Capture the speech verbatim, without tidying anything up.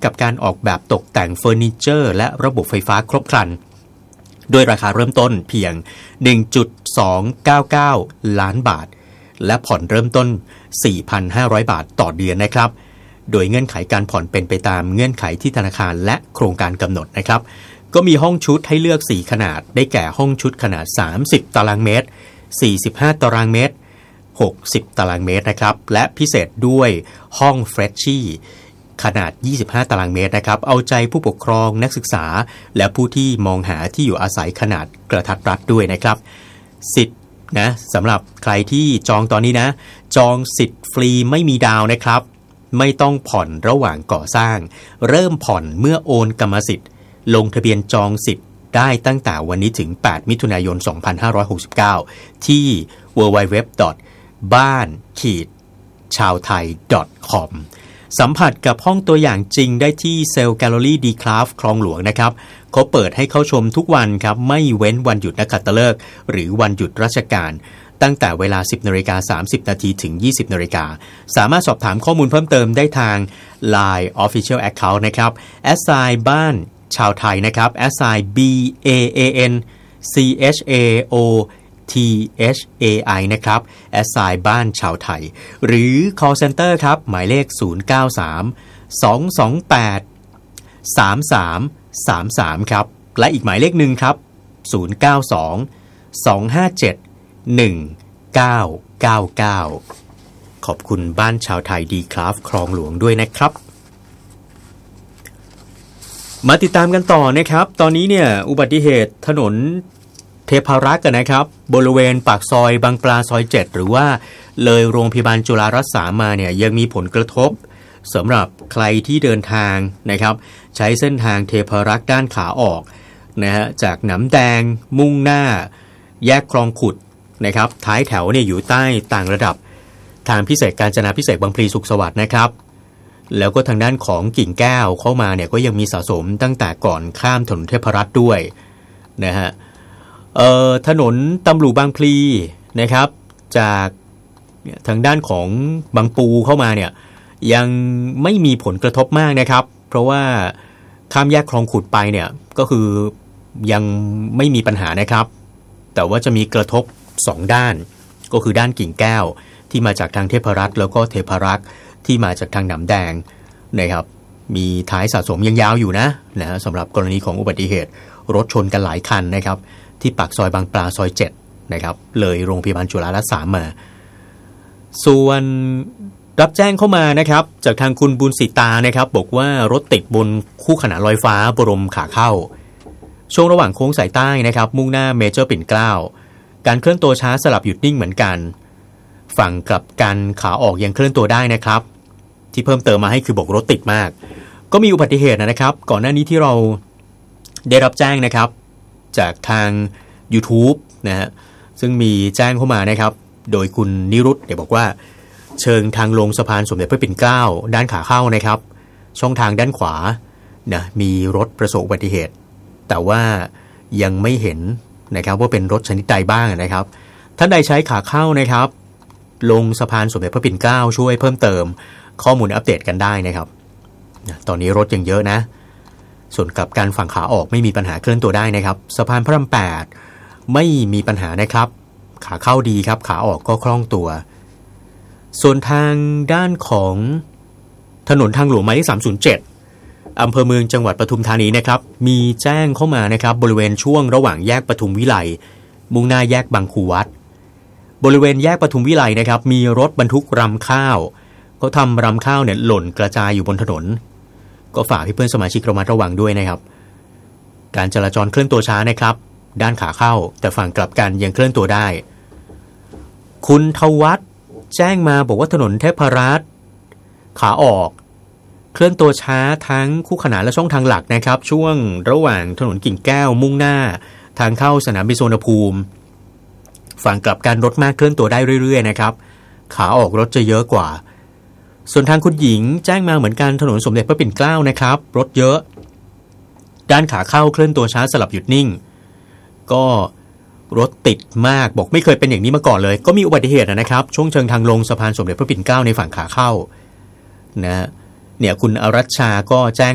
กับการออกแบบตกแต่งเฟอร์นิเจอร์และระบบไฟฟ้าครบครันด้วยราคาเริ่มต้นเพียง หนึ่งจุดสองเก้าเก้า ล้านบาทและผ่อนเริ่มต้น สี่พันห้าร้อย บาทต่อเดือนนะครับโดยเงื่อนไขการผ่อนเป็นไปตามเงื่อนไขที่ธนาคารและโครงการกำหนดนะครับก็มีห้องชุดให้เลือกสี่ขนาดได้แก่ห้องชุดขนาดสามสิบตารางเมตรสี่สิบห้าตารางเมตรหกสิบตารางเมตรนะครับและพิเศษด้วยห้องเฟรชชี่ขนาดยี่สิบห้าตารางเมตรนะครับเอาใจผู้ปกครองนักศึกษาและผู้ที่มองหาที่อยู่อาศัยขนาดกระทัดรัดด้วยนะครับสิทธิ์นะสำหรับใครที่จองตอนนี้นะจองสิทธิ์ฟรีไม่มีดาวนะครับไม่ต้องผ่อนระหว่างก่อสร้างเริ่มผ่อนเมื่อโอนกรรมสิทธิ์ลงทะเบียนจองสิทธิ์ได้ตั้งแต่วันนี้ถึงแปดมิถุนายนสองพันห้าร้อยหกสิบเก้าที่ ดับเบิลยู ดับเบิลยู ดับเบิลยู ดอท บ้าน ชาวไทย ดอท คอม สัมผัสกับห้องตัวอย่างจริงได้ที่เซลล์แกลเลอรี่ดีคราฟคลองหลวงนะครับเขาเปิดให้เข้าชมทุกวันครับไม่เว้นวันหยุดนักขัตฤกษ์หรือวันหยุดราชการตั้งแต่เวลา สิบนาฬิกาสามสิบนาทีถึง ยี่สิบนาฬิกาสามารถสอบถามข้อมูลเพิ่มเติมได้ทาง ไลน์ Official Account นะครับ แอท ไซน์ บ้านชาวไทยนะครับ แอท ไซน์ บี เอ เอ เอ็น ซี เอช เอ โอ ที เอช เอ ไอ นะครับ แอท ไซน์ บ้านชาวไทยหรือ Call Center ครับหมายเลขศูนย์ เก้า สาม สอง สอง แปด สาม สาม สาม สามครับและอีกหมายเลขหนึ่งครับศูนย์ เก้า สอง สอง ห้า เจ็ด หนึ่ง เก้า เก้า เก้าขอบคุณบ้านชาวไทยดีคราฟคลองหลวงด้วยนะครับมาติดตามกันต่อนะครับตอนนี้เนี่ยอุบัติเหตุถนนเทพารักษ์นะครับบริเวณปากซอยบางปลาซอยเจ็ดหรือว่าเลยโรงพยาบาลจุฬารัตน์สามมาเนี่ยยังมีผลกระทบสำหรับใครที่เดินทางนะครับใช้เส้นทางเทพารักษ์ด้านขาออกนะฮะจากหนำแดงมุ่งหน้าแยกคลองขุดนะครับท้ายแถวเนี่ยอยู่ใต้ต่างระดับทางพิเศษกาญจนาพิเศษบางพลีสุขสวัสดิ์นะครับแล้วก็ทางด้านของกิ่งแก้วเข้ามาเนี่ยก็ยังมีสะสมตั้งแต่ก่อนข้ามถนนเทพรัตน์ด้วยนะฮะเอ่อถนนตำรูบางพลีนะครับจากทางด้านของบางปูเข้ามาเนี่ยยังไม่มีผลกระทบมากนะครับเพราะว่าข้ามแยกคลองขุดไปเนี่ยก็คือยังไม่มีปัญหานะครับแต่ว่าจะมีกระทบสองด้านก็คือด้านกิ่งแก้วที่มาจากทางเทพรัตน์แล้วก็เทพรักษ์ที่มาจากทางหนำแดงนะครับมีท้ายสะสมยังยาวอยู่นะนะสำหรับกรณีของอุบัติเหตุรถชนกันหลายคันนะครับที่ปากซอยบางปลาซอยเจ็ดนะครับเลยโรงพยาบาลจุฬารัตน์สามมาส่วนรับแจ้งเข้ามานะครับจากทางคุณบุญสิตานะครับบอกว่ารถติดบนคู่ขนานลอยฟ้าบรมขาเข้าช่วงระหว่างโค้งสายใต้นะครับมุ่งหน้าเมเจอร์ปิ่นเกล้าการเคลื่อนตัวช้าสลับหยุดนิ่งเหมือนกันฝั่งกลับกันขาออกยังเคลื่อนตัวได้นะครับที่เพิ่มเติมมาให้คือบอกรถติดมากก็มีอุบัติเหตุนะครับก่อนหน้านี้ที่เราได้รับแจ้งนะครับจากทาง YouTube นะฮะซึ่งมีแจ้งเข้ามานะครับโดยคุณนิรุตเนี่ยบอกว่าเชิงทางลงสะพานสมเด็จพระปิ่นเกล้าด้านขาเข้านะครับช่องทางด้านขวานะมีรถประสบอุบัติเหตุแต่ว่ายังไม่เห็นนะครับว่าเป็นรถชนิดใดบ้างนะครับท่านใดใช้ขาเข้านะครับลงสะพานสมเด็จพระปิ่นเกล้าช่วยเพิ่มเติมข้อมูลอัปเดตกันได้นะครับตอนนี้รถยังเยอะนะส่วนกับการฝั่งขาออกไม่มีปัญหาเคลื่อนตัวได้นะครับสะพานพระรามแปดไม่มีปัญหานะครับขาเข้าดีครับขาออกก็คล่องตัวส่วนทางด้านของถนนทางหลวงหมายเลขสามศูนย์เจ็ดอำเภอเมืองจังหวัดปทุมธานีนะครับมีแจ้งเข้ามานะครับบริเวณช่วงระหว่างแยกปทุมวิไลมุ่งหน้าแยกบางคูวัดบริเวณแยกปทุมวิไลนะครับมีรถบรรทุกรำข้าวเขาทำรำข้าวเนี่ยหล่นกระจายอยู่บนถนนก็ฝากให้เพื่อนสมาชิกระมัดระวังด้วยนะครับการจราจรเคลื่อนตัวช้านะครับด้านขาเข้าแต่ฝั่งกลับกันยังเคลื่อนตัวได้คุณทวัฒน์แจ้งมาบอกว่าถนนเทพรัตน์ขาออกเคลื่อนตัวช้าทั้งคู่ขนานและช่องทางหลักนะครับช่วงระหว่างถนนกิ่งแก้วมุ่งหน้าทางเข้าสนามบินสุวรรณภูมิฝั่งกลับกันรถมากเคลื่อนตัวได้เรื่อยๆนะครับขาออกรถจะเยอะกว่าส่วนทางคุณหญิงแจ้งมาเหมือนกันถนนสมเด็จพระปิ่นเกล้านะครับรถเยอะด้านขาเข้าเคลื่อนตัวช้าสลับหยุดนิ่งก็รถติดมากบอกไม่เคยเป็นอย่างนี้มาก่อนเลยก็มีอุบัติเหตุนะครับช่วงเชิงทางลงสะพานสมเด็จพระปิ่นเกล้าในฝั่งขาเข้านะเนี่ยคุณอรัชชาก็แจ้ง